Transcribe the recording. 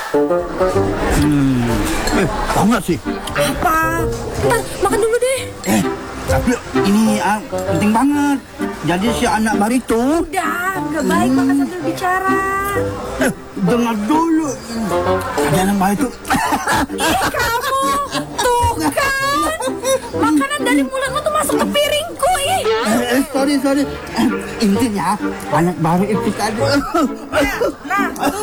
Tahu nggak sih? Apa? Ntar makan dulu deh. Tapi ini penting banget. Jadi si anak baru itu. Udah, nggak baik makan sambil bicara. Dengar dulu. Jadi anak baru itu. Ih, kamu tuh kan. Makanan dari mulutmu tuh masuk ke piringku. Sorry. Intinya anak baru itu tadi. Nah,